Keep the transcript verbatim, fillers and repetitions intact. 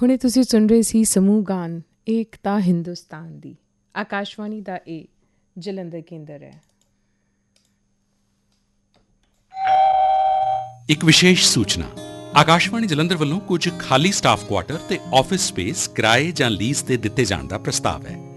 ਹੁਣੇ ਤੁਸੀਂ ਸੁਣ ਰਹੇ ਸੀ ਸਮੂਹ ਗਾਨ ਏਕਤਾ ਹਿੰਦੁਸਤਾਨ ਦੀ। ਆਕਾਸ਼ਵਾਣੀ ਦਾ ਇਹ ਜਲੰਧਰ ਕੇਂਦਰ ਹੈ। ਇੱਕ ਵਿਸ਼ੇਸ਼ ਸੂਚਨਾ, ਆਕਾਸ਼ਵਾਣੀ ਜਲੰਧਰ ਵੱਲੋਂ ਕੁਝ ਖਾਲੀ ਸਟਾਫ ਕੁਆਟਰ ਤੇ ਆਫਿਸ ਸਪੇਸ ਕਿਰਾਏ ਜਾਂ ਲੀਜ਼ ਤੇ ਦਿੱਤੇ ਜਾਣ ਦਾ ਪ੍ਰਸਤਾਵ ਹੈ।